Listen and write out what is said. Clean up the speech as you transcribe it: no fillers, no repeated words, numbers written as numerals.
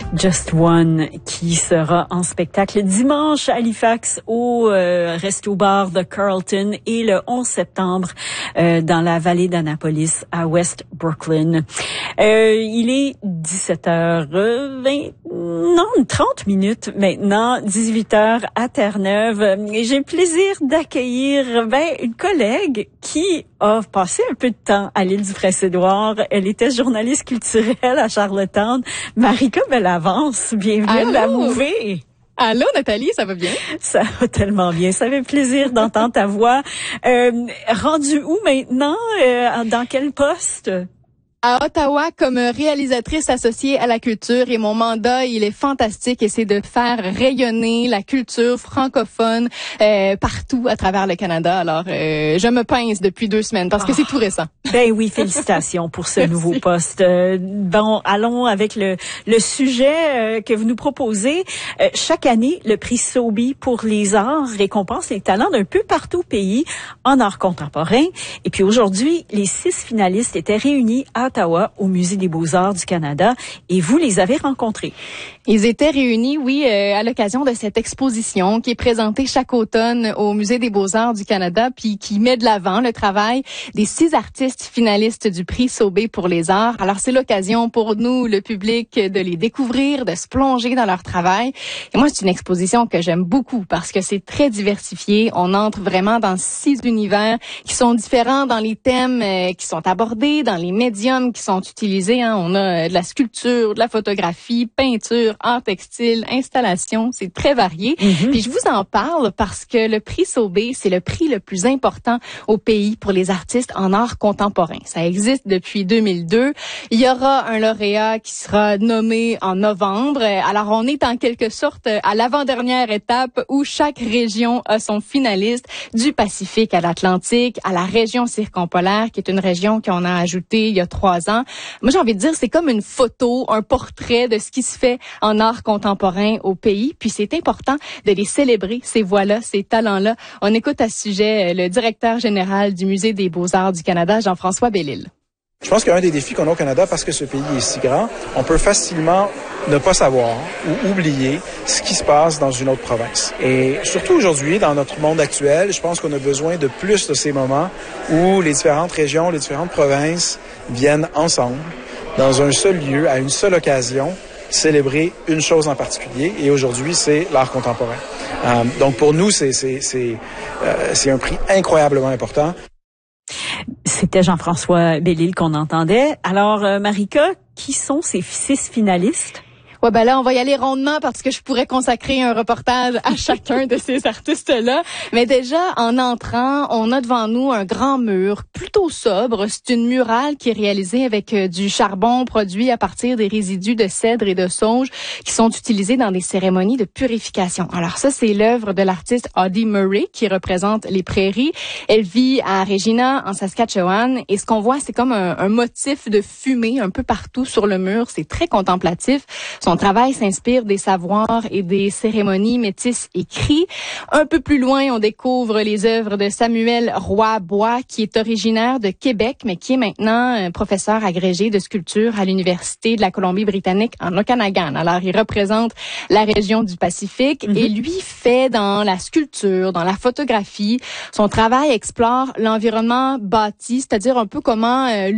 Just One qui sera en spectacle dimanche à Halifax au Resto-Bar de Carlton et le 11 septembre dans la vallée d'Annapolis à West Brooklyn. Il est 17h20, non, 30 minutes maintenant, 18h à Terre-Neuve. Et j'ai le plaisir d'accueillir une collègue qui a passé un peu de temps à l'île du Prince-Édouard. Elle était journaliste culturelle à Charlottetown. Marika Bellavance, bienvenue à la Mouvée. Allô Nathalie, ça va bien? Ça va tellement bien. Ça fait plaisir d'entendre ta voix. Rendue où maintenant? Dans quel poste? À Ottawa comme réalisatrice associée à la culture, et mon mandat, il est fantastique et c'est de faire rayonner la culture francophone partout à travers le Canada. Alors, je me pince depuis 2 semaines parce que c'est tout récent. Ben oui, félicitations pour ce nouveau poste. Bon, allons avec le sujet que vous nous proposez. Chaque année, le prix Sobi pour les arts récompense les talents d'un peu partout au pays en art contemporain. Et puis aujourd'hui, les 6 finalistes étaient réunis à Ottawa, au Musée des Beaux-Arts du Canada, et vous les avez rencontrés. Ils étaient réunis, oui, à l'occasion de cette exposition qui est présentée chaque automne au Musée des Beaux-Arts du Canada, puis qui met de l'avant le travail des 6 artistes finalistes du prix Sobi pour les arts. Alors, c'est l'occasion pour nous, le public, de les découvrir, de se plonger dans leur travail. Et moi, c'est une exposition que j'aime beaucoup parce que c'est très diversifié. On entre vraiment dans 6 univers qui sont différents dans les thèmes qui sont abordés, dans les médiums qui sont utilisés. On a de la sculpture, de la photographie, peinture, art textile, installation. C'est très varié. Puis je vous en parle parce que le prix Sobi, c'est le prix le plus important au pays pour les artistes en art contemporain. Ça existe depuis 2002. Il y aura un lauréat qui sera nommé en novembre. Alors, on est en quelque sorte à l'avant-dernière étape où chaque région a son finaliste, du Pacifique à l'Atlantique, à la région circumpolaire, qui est une région qu'on a ajoutée il y a 3 ans. Moi, j'ai envie de dire, c'est comme une photo, un portrait de ce qui se fait en art contemporain au pays. Puis c'est important de les célébrer, ces voix-là, ces talents-là. On écoute à ce sujet le directeur général du Musée des Beaux-Arts du Canada, Jean-François Bellil. Je pense qu'un des défis qu'on a au Canada, parce que ce pays est si grand, on peut facilement ne pas savoir ou oublier ce qui se passe dans une autre province. Et surtout aujourd'hui, dans notre monde actuel, je pense qu'on a besoin de plus de ces moments où les différentes régions, les différentes provinces viennent ensemble, dans un seul lieu, à une seule occasion, célébrer une chose en particulier. Et aujourd'hui, c'est l'art contemporain. Donc pour nous, c'est un prix incroyablement important. C'était Jean-François Bellil qu'on entendait. Alors, Marika, qui sont ces 6 finalistes? Ouais, ben là, on va y aller rondement parce que je pourrais consacrer un reportage à chacun de ces artistes-là. Mais déjà, en entrant, on a devant nous un grand mur, plutôt sobre. C'est une murale qui est réalisée avec du charbon produit à partir des résidus de cèdre et de sauge qui sont utilisés dans des cérémonies de purification. Alors ça, c'est l'œuvre de l'artiste Audie Murray qui représente les prairies. Elle vit à Regina, en Saskatchewan. Et ce qu'on voit, c'est comme un motif de fumée un peu partout sur le mur. C'est très contemplatif. Son travail s'inspire des savoirs et des cérémonies métisses écrits. Un peu plus loin, on découvre les œuvres de Samuel Roy-Bois, qui est originaire de Québec, mais qui est maintenant professeur agrégé de sculpture à l'Université de la Colombie-Britannique en Okanagan. Alors, il représente la région du Pacifique et lui fait dans la sculpture, dans la photographie. Son travail explore l'environnement bâti, c'est-à-dire un peu comment